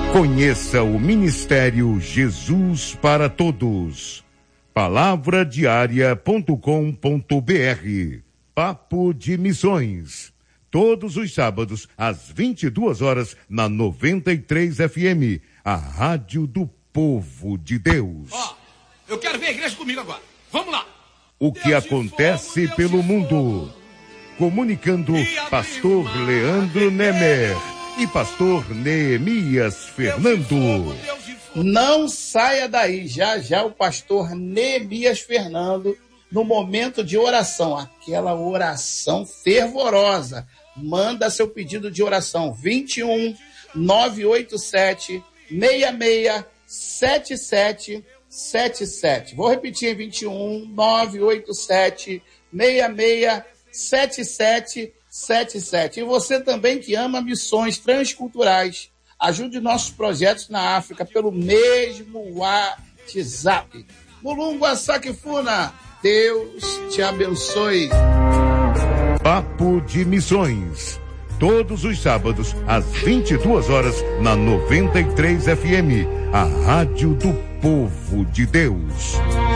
Conheça o Ministério Jesus para Todos. Palavra-diária.com.br. Papo de Missões. Todos os sábados, às 22 horas, na 93 FM, a Rádio do Povo de Deus. Eu quero ver a igreja comigo agora. Vamos lá. O que acontece pelo mundo. Comunicando pastor Leandro Nemer e pastor Neemias Fernando. Não saia daí, já o pastor Neemias Fernando, no momento de oração, aquela oração fervorosa. Manda seu pedido de oração, 21 987 66 77 77. Vou repetir, 21 987 66 77 77. E você também que ama missões transculturais, ajude nossos projetos na África pelo mesmo WhatsApp. Mulungu Sakifuna, Deus te abençoe. Papo de Missões. Todos os sábados, às 22 horas, na 93 FM, a Rádio do Povo de Deus.